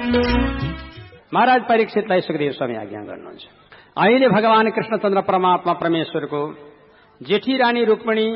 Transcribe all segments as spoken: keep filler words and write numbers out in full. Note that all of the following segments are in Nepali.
महाराज परीक्षितलाई सुखदेव स्वामी आज्ञा गर्नुहुन्छ। अहिले भगवान कृष्णचन्द्र परमात्मा परमेश्वरको जेठी रानी रुक्मिणी,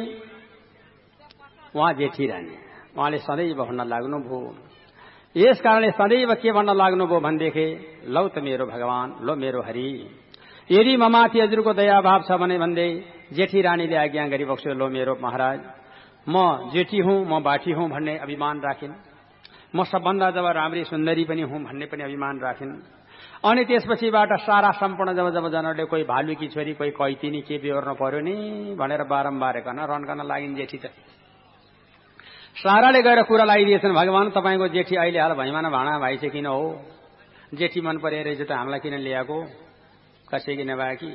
उहाँ जेठी रानी, उहाँले सदैव भन्न लाग्नुभयो। यस कारणले सदैव के भन्न लाग्नुभयो भनेदेखि, लौ त मेरो भगवान, लो मेरो हरि, यदि ममाथि हजुरको दयाभाव छ भने भन्दै जेठी रानीले आज्ञा गरिबक्स्यो, लो मेरो महाराज, म जेठी हुँ, म बाठी हुँ भन्ने अभिमान राखिन्, म सबभन्दा जब राम्री सुन्दरी पनि हुँ भन्ने पनि अभिमान राखिन्। अनि त्यसपछिबाट सारा सम्पूर्ण जब जब जनहरूले कोही भालुकी छोरी, कोही कैतिनी के बेहोर्नु पर्यो नि भनेर बारम्बार कन रन्कन लागिन् जेठी त। साराले गएर कुरा लगाइदिएछन्, भगवान तपाईँको जेठी अहिले हाल भैमाना भाँडा भाइ चाहिँ किन हो, जेठी मन परे रहेछ त हामीलाई किन ल्याएको, कसै किन भयो कि,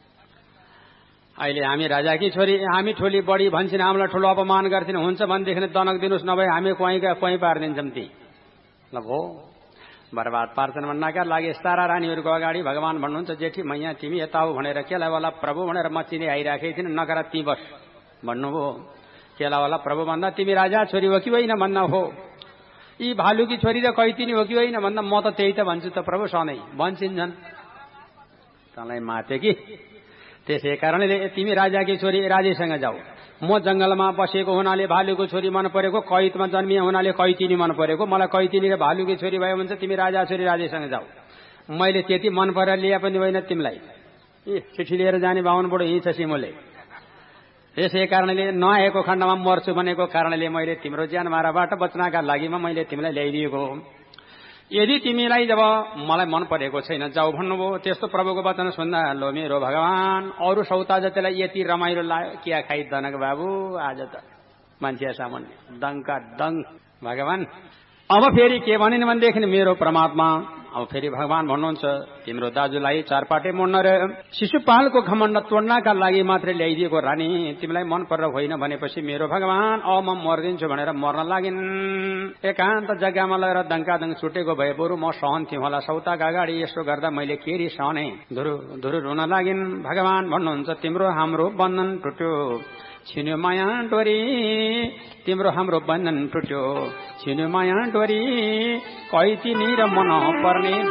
अहिले हामी राजाकी छोरी, हामी ठुली बढी भन्छन्, हामीलाई ठुलो अपमान गर्छन्, हुन्छ भनेदेखि दनक दिनुहोस्, नभए हामी कहीँ कहीँ पारिदिन्छौँ ती। ल भो बर्बाद पार्छन् भन्नका लागि सारा रानीहरूको अगाडि भगवान भन्नुहुन्छ, जेठी मैया तिमी यता हो भनेर केला वाला प्रभु भनेर म चिने आइराखेको थिइन्, नगर ती बस भन्नुभयो। केला वाला प्रभु भन्दा तिमी राजा छोरी हो कि होइन भन्दा हो, यी भालुकी छोरी र कैतिनी हो कि होइन भन्दा म त त्यही त भन्छु त प्रभु, सधैँ भन्छन् तँलाई माथे कि। त्यसै कारणले तिमी राजाकी छोरी राजेसँग जाऊ, म जंगलमा बसेको हुनाले भालुको छोरी मन परेको, कैदमा जन्मिए हुनाले कैतिनी मन परेको, मलाई कैतिनी र भालुकी छोरी भयो भने तिमी राजा छोरी राजेसँग जाऊ। मैले त्यति मन परेर लिए पनि होइन तिमीलाई, ए चिठी लिएर जाने बाहुन बुढो हिँड्छ सिमुले। त्यसै कारणले नआएको खण्डमा मर्छु भनेको कारणले मैले तिम्रो ज्यान माराबाट बच्नका लागि मैले तिमीलाई ल्याइदिएको हो। यदि तिमीलाई जब मलाई मन परेको छैन जाऊ भन्नुभयो, त्यस्तो प्रभुको वचन सुन्दा लो मेरो भगवान, अरू सौता जतिलाई यति रमाइलो लाग्यो, क्या खाइ दनक बाबु, आज त मान्छे सामान्य दङका दङ भगवान। अब फेरि के भनिन् भनेदेखि मेरो परमात्मा, अब फेरि भगवान भन्नुहुन्छ, तिम्रो दाजुलाई चारपाटे मोड्न र शिशुपालको घमण्ड तोड्नका लागि मात्रै ल्याइदिएको रानी, तिमीलाई मन परेर होइन भनेपछि मेरो भगवान अब म मर्दिन्छु भनेर मर्न लागिन्। एकान्त जग्गामा लगेर दङकादङ छुटेको भए बरु म सहन्थेँ होला, सौताका अगाडि यसो गर्दा मैले केरी सहने, धुरु धुरु रुन लागिन्। भगवान भन्नुहुन्छ, तिम्रो हाम्रो बन्धन टुट्यो, छिन्यो माया डोरी, तिम्रो हाम्रो बन्धन टुट्यो, छिन्यो माया डोरी, कैतिनी र मन पर्ने